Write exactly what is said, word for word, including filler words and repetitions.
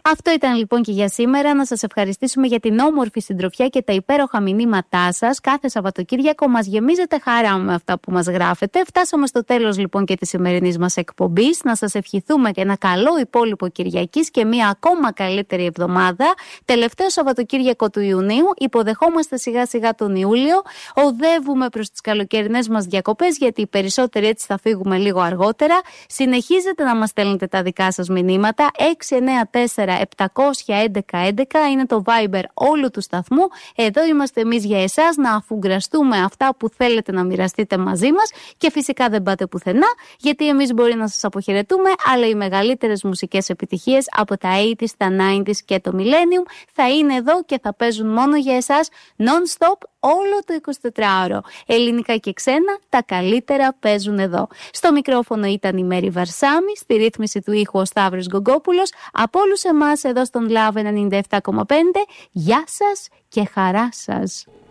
Αυτό ήταν λοιπόν και για σήμερα. Να σας ευχαριστήσουμε για την όμορφη συντροφιά και τα υπέροχα μηνύματά σας. Κάθε Σαββατοκύριακο μας γεμίζετε χαρά με αυτά που μας γράφετε. Φτάσαμε στο τέλος λοιπόν και της σημερινής μας εκπομπής. Να σας ευχηθούμε και ένα καλό υπόλοιπο Κυριακής και μια ακόμα καλύτερη εβδομάδα. Τελευταίο Σαββατοκύριακο του Ιουνίου. Υποδεχόμαστε σιγά σιγά τον Ιούλιο. Οδεύουμε προς τις καλοκαιρινές μας διακοπές, γιατί οι περισσότεροι έτσι θα φύγουμε λίγο αργότερα. Συνεχίζετε να μας στέλνετε τα δικά σας μηνύματα. έξι εννιά τέσσερα επτά ένα ένα ένα ένα είναι το Viber όλου του σταθμού. Εδώ είμαστε εμείς για εσάς, να αφουγκραστούμε αυτά που θέλετε να μοιραστείτε μαζί μας, και φυσικά δεν πάτε πουθενά, γιατί εμείς μπορεί να σας αποχαιρετούμε, αλλά οι μεγαλύτερες μουσικές επιτυχίες από τα ογδόντα, τα ενενήντα και το Millennium θα είναι εδώ και θα παίζουν μόνο για εσάς non-stop όλο το εικοσιτετράωρο. Ελληνικά και ξένα, τα καλύτερα παίζουν εδώ. Στο μικρόφωνο ήταν η Μέρη Βαρσάμι, στη ρύθμιση του ήχου ο Σταύρος Γκογκόπουλος. Από όλους εμάς εδώ στον Love ενενήντα επτά κόμμα πέντε, γεια σας και χαρά σας.